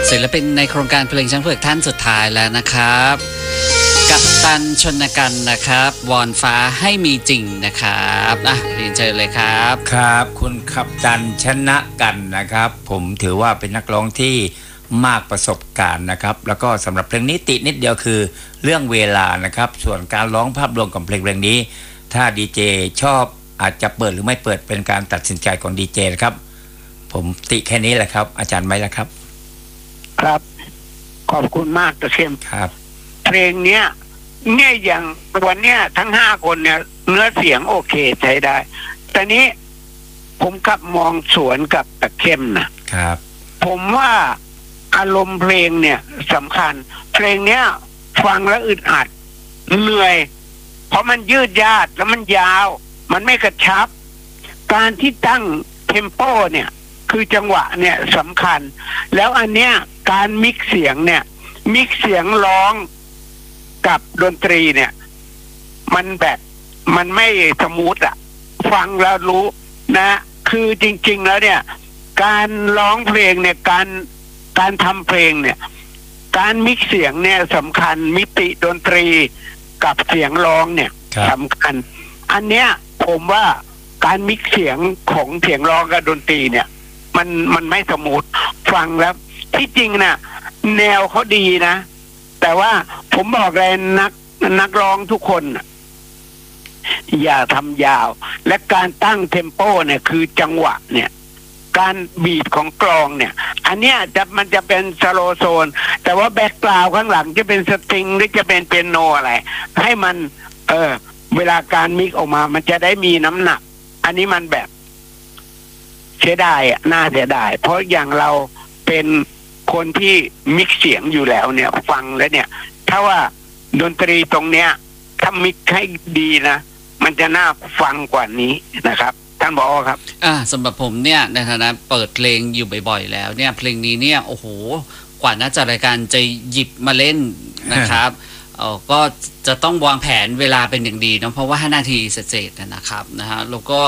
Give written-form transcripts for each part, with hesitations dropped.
ศิลปินในโครงการเพลงช้างเผือกท่านสุดท้ายแล้วนะครับกัปตันชนกันนะครับวอนฟ้าให้มีจริงนะครับเรียนเชิญเลยครับครับคุณกัปตันชนะกันนะครับผมถือว่าเป็นนักร้องที่มากประสบการณ์นะครับแล้วก็สำหรับเพลงนี้ติดนิดเดียวคือเรื่องเวลานะครับส่วนการร้องภาพรวมของเพลงนี้ถ้าดีเจชอบอาจจะเปิดหรือไม่เปิดเป็นการตัดสินใจของดีเจนะครับผมติแค่นี้แหละครับอาจารย์ไหมล่ะครับครับขอบคุณมากตะเข้มครับเพลงเนี้ยอย่างวันเนี้ยทั้ง5คนเนี่ยเนื้อเสียงโอเคใช้ได้แต่นี้ผมกลับมองสวนกับตะเข้มนะครับผมว่าอารมณ์เพลงเนี่ยสำคัญเพลงเนี้ยฟังแล้วอึดอัดเหนื่อยเพราะมันยืดยาดแล้วมันยาวมันไม่กระชับการที่ตั้งเทมโปเนี่ยคือจังหวะเนี่ยสำคัญแล้วอันเนี้ยการมิกเสียงเนี่ยมิกเสียงร้องกับดนตรีเนี่ยมันแบบมันไม่สมูทอ่ะฟังแล้วรู้นะคือจริงๆแล้วเนี่ยการร้องเพลงเนี่ยการทำเพลงเนี่ยการมิกเสียงเนี่ยสำคัญมิติดนตรีกับเสียงร้องเนี่ยสำคัญอันเนี้ยผมว่าการมิกเสียงของเสียงร้องกับดนตรีเนี่ยมันไม่สมูทฟังแล้วที่จริงน่ะแนวเขาดีนะแต่ว่าผมบอกเลยนักร้องทุกคนอย่าทำยาวและการตั้งเทมโปเนี่ยคือจังหวะเนี่ยการบีบของกลองเนี่ยอันเนี้ยมันจะเป็นสโลโซนแต่ว่าแบ็คกราวด์ข้างหลังจะเป็นสตริงหรือจะเป็นเปียโนอะไรให้มันเวลาการมิกออกมามันจะได้มีน้ำหนักอันนี้มันแบบเสียดายน่าเสียดายเพราะอย่างเราเป็นคนที่มิกเสียงอยู่แล้วเนี่ยฟังแล้วเนี่ยถ้าว่าดนตรีตรงเนี้ยถ้ามิกให้ดีนะมันจะน่าฟังกว่านี้นะครับท่านบอกครับสำหรับผมเนี่ยในฐานะเปิดเพลงอยู่บ่อยๆแล้วเนี่ยเพลงนี้เนี่ยโอ้โหกว่านักจัดรายการจะหยิบมาเล่นนะครับก็จะต้องวางแผนเวลาเป็นอย่างดีเนาะเพราะว่า5 นาทีเสร็จนะครับนะฮะแล้วก็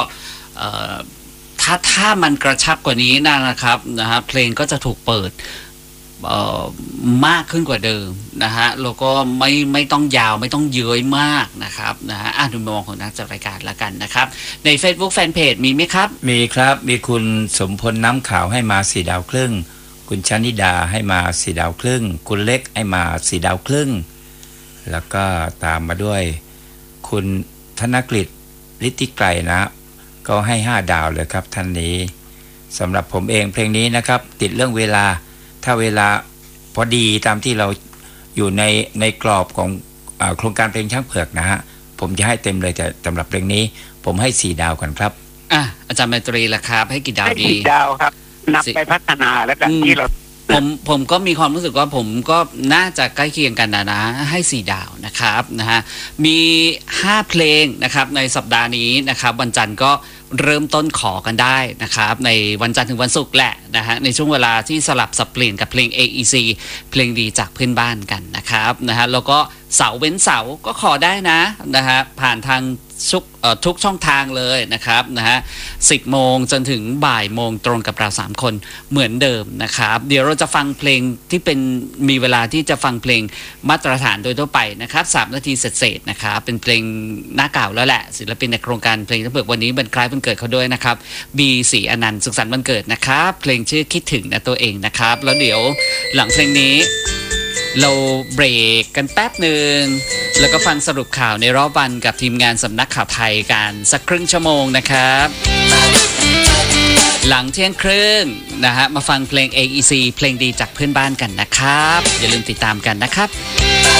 ถ้ามันกระชับกว่านี้นะครับเพลงก็จะถูกเปิดมากขึ้นกว่าเดิมนะฮะแล้วก็ไม่ต้องยาวไม่ต้องเย้ยมากนะครับนะฮะดูมุมมองของนักจัดรายการละกันนะครับใน Facebook Fanpage มีไหมครับมีครับมีคุณสมพลน้ำขาวให้มา4 ดาวครึ่งคุณชนิดาให้มา4 ดาวครึ่งคุณเล็กให้มา4 ดาวครึ่งแล้วก็ตามมาด้วยคุณธนกฤษฤทธิไกรนะก็ให้5 ดาวเลยครับท่านนี้สำหรับผมเองเพลงนี้นะครับติดเรื่องเวลาถ้าเวลาพอดีตามที่เราอยู่ในกรอบของโครงการเพลงช้างเผือกนะฮะผมจะให้เต็มเลยแต่สำหรับเพลงนี้ผมให้4 ดาวก่อนครับอาจารย์ไมตรีล่ะครับให้กี่ดาวดี 4 ดาวครับนับไปพัฒนาแล้วกันที่เราผมก็มีความรู้สึกว่าผมก็น่าจะใกล้เคียงกันนะให้4 ดาวนะครับนะฮะมี5เพลงนะครับในสัปดาห์นี้นะครับวันจันทร์ก็เริ่มต้นขอกันได้นะครับในวันจันทร์ถึงวันศุกร์แหละนะฮะในช่วงเวลาที่สลับสับเปลี่ยนกับเพลง AEC เพลงดีจากเพื่อนบ้านกันนะครับนะฮะแล้วก็เสาร์เว้นเสาร์ก็ขอได้นะฮะผ่านทางทุกช่องทางเลยนะครับนะฮะ10 โมงจนถึงบ่ายโมงตรงกับเรา3 คนเหมือนเดิมนะครับเดี๋ยวเราจะฟังเพลงที่เป็นมีเวลาที่จะฟังเพลงมาตรฐานโดยทั่วไปนะครับ3 นาทีเศษๆนะครับเป็นเพลงหน้าเก่าแล้วแหละศิลปินในโครงการเพลงช้างเผือกวันนี้เป็นคล้ายวันเกิดเขาด้วยนะครับบีศรีอนันต์สุขสันต์วันเกิดนะครับเพลงชื่อคิดถึงนะตัวเองนะครับแล้วเดี๋ยวหลังเพลงนี้เราเบรกกันแป๊บหนึ่งแล้วก็ฟังสรุปข่าวในรอบวันกับทีมงานสำนักข่าวไทยกันสักครึ่งชั่วโมงนะครับหลังเที่ยงครึ่งนะฮะมาฟังเพลง AEC เพลงดีจากเพื่อนบ้านกันนะครับอย่าลืมติดตามกันนะครับ